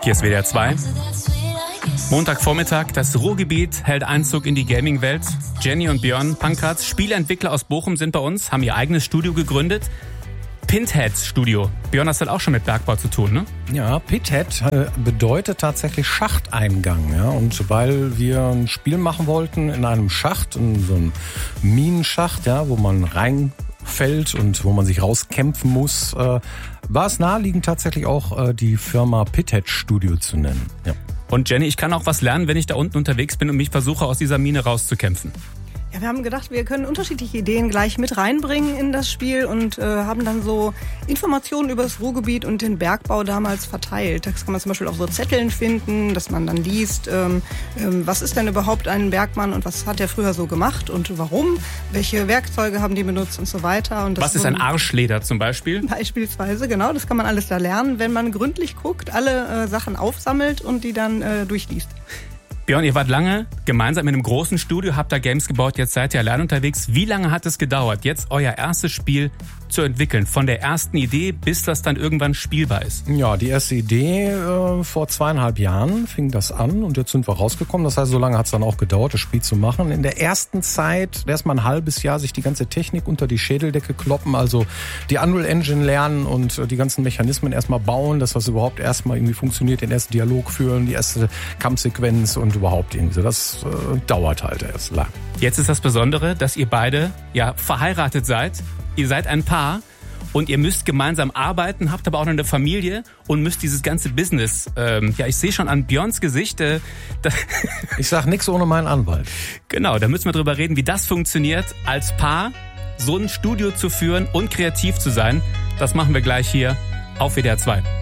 Hier ist WDR 2. Montagvormittag, das Ruhrgebiet hält Einzug in die Gaming-Welt. Jenny und Björn Pankratz, Spieleentwickler aus Bochum, sind bei uns, haben ihr eigenes Studio gegründet. Pitheads Studio. Björn, das hat auch schon mit Bergbau zu tun, ne? Ja, Pithead bedeutet tatsächlich Schachteingang. Ja? Und weil wir ein Spiel machen wollten in einem Schacht, in so einem Minenschacht, ja, wo man reinfällt und wo man sich rauskämpfen muss, war es naheliegend, tatsächlich auch die Firma Pithead Studio zu nennen. Ja. Und Jenny, ich kann auch was lernen, wenn ich da unten unterwegs bin und mich versuche, aus dieser Mine rauszukämpfen. Ja, wir haben gedacht, wir können unterschiedliche Ideen gleich mit reinbringen in das Spiel und haben dann so Informationen über das Ruhrgebiet und den Bergbau damals verteilt. Das kann man zum Beispiel auf so Zetteln finden, dass man dann liest, was ist denn überhaupt ein Bergmann und was hat er früher so gemacht und warum, welche Werkzeuge haben die benutzt und so weiter. Und das was ist ein Arschleder zum Beispiel? Beispielsweise, genau, das kann man alles da lernen, wenn man gründlich guckt, alle Sachen aufsammelt und die dann durchliest. Björn, ihr wart lange gemeinsam in einem großen Studio, habt da Games gebaut, jetzt seid ihr allein unterwegs. Wie lange hat es gedauert, jetzt euer erstes Spiel zu entwickeln? Von der ersten Idee, bis das dann irgendwann spielbar ist? Ja, die erste Idee vor 2,5 Jahren fing das an und jetzt sind wir rausgekommen. Das heißt, so lange hat es dann auch gedauert, das Spiel zu machen. In der ersten Zeit erstmal ein halbes Jahr sich die ganze Technik unter die Schädeldecke kloppen, also die Unreal Engine lernen und die ganzen Mechanismen erstmal bauen, dass das überhaupt erstmal irgendwie funktioniert, den ersten Dialog führen, die erste Kampfsequenz und überhaupt irgendwie so. Das dauert halt erst lang. Jetzt ist das Besondere, dass ihr beide ja verheiratet seid. Ihr seid ein Paar und ihr müsst gemeinsam arbeiten, habt aber auch noch eine Familie und müsst dieses ganze Business, ich sehe schon an Björns Gesicht. Ich sag nichts ohne meinen Anwalt. Genau, da müssen wir drüber reden, wie das funktioniert, als Paar so ein Studio zu führen und kreativ zu sein. Das machen wir gleich hier auf WDR 2.